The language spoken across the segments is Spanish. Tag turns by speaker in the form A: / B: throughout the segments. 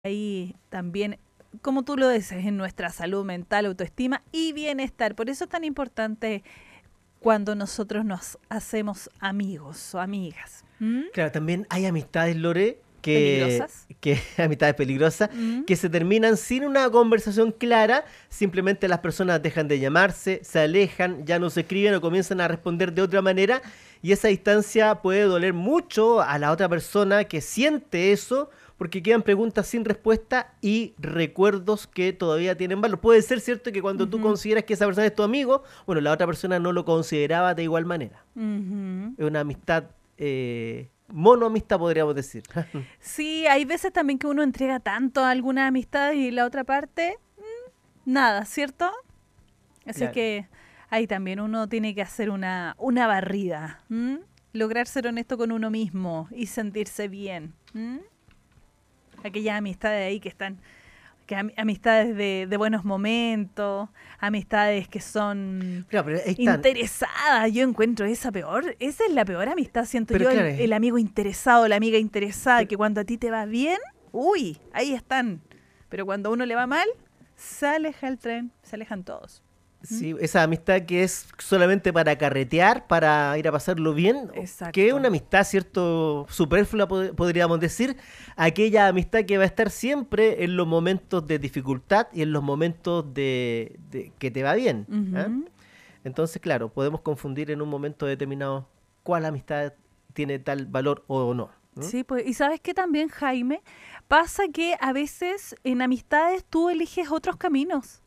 A: ahí también, como tú lo dices, en nuestra salud mental, autoestima y bienestar. Por eso es tan importante cuando nosotros nos hacemos amigos o amigas. ¿Mm?
B: Claro, también hay amistades, Lore,
A: ¿Peligrosas?
B: que amistades peligrosas,
A: ¿Mm?
B: que se terminan sin una conversación clara, simplemente las personas dejan de llamarse, se alejan, ya no se escriben o comienzan a responder de otra manera, y esa distancia puede doler mucho a la otra persona que siente eso, porque quedan preguntas sin respuesta y recuerdos que todavía tienen valor. Puede ser cierto que cuando tú consideras que esa persona es tu amigo, bueno, la otra persona no lo consideraba de igual manera.
A: Ujú.
B: Es una amistad, monoamistad podríamos decir.
A: Sí, hay veces también que uno entrega tanto a alguna amistad y la otra parte, nada, ¿cierto? Así
B: Claro.
A: que ahí también uno tiene que hacer una barrida. ¿M? Lograr ser honesto con uno mismo y sentirse bien. ¿M? Aquellas amistades ahí que están, amistades de buenos momentos, amistades que son
B: Claro, pero ahí están.
A: interesadas. Yo encuentro esa peor, esa es la peor amistad, siento
B: Pero
A: yo,
B: claro,
A: el amigo interesado, la amiga interesada,
B: pero-
A: que cuando a ti te va bien, uy, ahí están. Pero cuando a uno le va mal, se aleja el tren, se alejan todos.
B: sí, esa amistad que es solamente para carretear, para ir a pasarlo bien, que es
A: Exacto.
B: una amistad, ¿cierto? Superflua, podríamos decir. Aquella amistad que va a estar siempre en los momentos de dificultad y en los momentos de que te va bien. ¿Ah?
A: Ujú.
B: Entonces, claro, podemos confundir en un momento determinado cuál amistad tiene tal valor o no. ¿No?
A: Sí, pues, y sabes que también, Jaime, pasa que a veces en amistades tú eliges otros caminos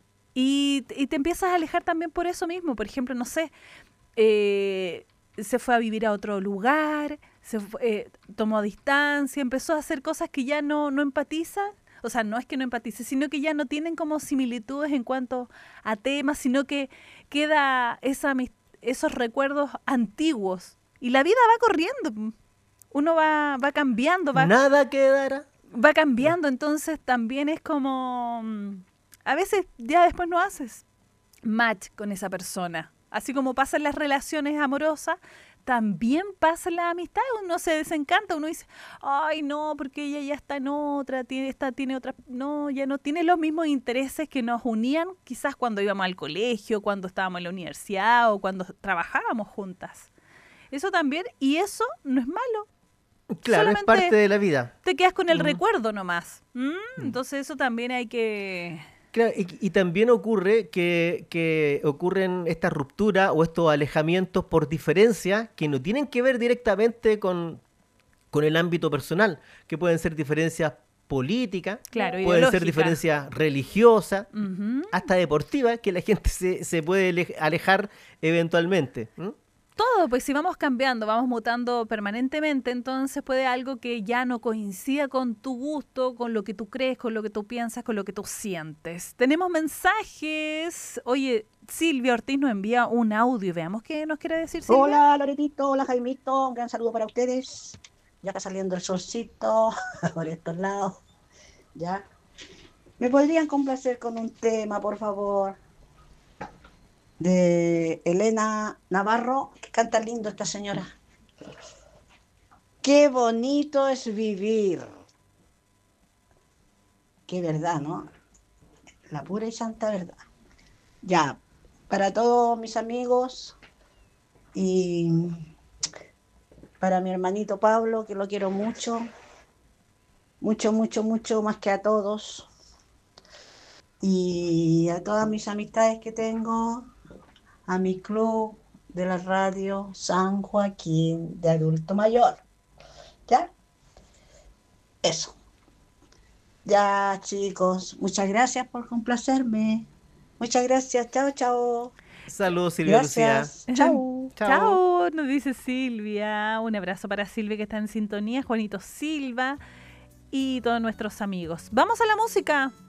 A: y te empiezas a alejar también por eso mismo. Por ejemplo, no sé, se fue a vivir a otro lugar, tomó distancia, empezó a hacer cosas que ya no empatiza. O sea, no es que no empatice, sino que ya no tienen como similitudes en cuanto a temas, sino que queda esos recuerdos antiguos. Y la vida va corriendo. Uno va cambiando,
B: Nada quedará.
A: va
B: No.
A: cambiando, entonces también es como, a veces ya después no haces match con esa persona. Así como pasa en las relaciones amorosas, también pasa en la amistad. Uno se desencanta, uno dice, ay no, porque ella ya está en otra, tiene otra, no, ya no tiene los mismos intereses que nos unían quizás cuando íbamos al colegio, cuando estábamos en la universidad o cuando trabajábamos juntas. Eso también, y eso no es malo.
B: Claro, es parte
A: Solamente
B: de la vida.
A: te quedas con el
B: Mm.
A: recuerdo nomás.
B: Mm.
A: Entonces eso también hay que...
B: Claro, y también ocurre que ocurren estas rupturas o estos alejamientos por diferencias que no tienen que ver directamente con el ámbito personal, que pueden ser diferencias políticas,
A: Claro,
B: pueden ser
A: ideológica.
B: diferencias religiosas,
A: Ujú.
B: hasta deportivas, que la gente se puede alejar eventualmente. ¿Mm?
A: Todo, pues si vamos cambiando, vamos mutando permanentemente, entonces puede algo que ya no coincida con tu gusto, con lo que tú crees, con lo que tú piensas, con lo que tú sientes. Tenemos mensajes. Oye, Silvia Ortiz nos envía un audio. Veamos qué nos quiere decir Silvia.
C: Hola Loretito, hola Jaimito, un gran saludo para ustedes. Ya está saliendo el solcito por estos lados. Ya. ¿Me podrían complacer con un tema, por favor? De Elena Navarro, que canta lindo esta señora. Qué bonito es vivir. Qué verdad, ¿no? La pura y santa verdad. Ya, para todos mis amigos y para mi hermanito Pablo, que lo quiero mucho, mucho, mucho, mucho más que a todos. Y a todas mis amistades que tengo, a mi club de la radio San Joaquín de Adulto Mayor. ¿Ya? Eso. Ya, chicos, muchas gracias por complacerme. Muchas gracias. Chao, chao.
B: Saludos, Silvia Lucía.
C: Gracias. Chao.
B: Chao.
A: Chao, nos dice Silvia. Un abrazo para Silvia que está en sintonía, Juanito Silva y todos nuestros amigos. Vamos a la música.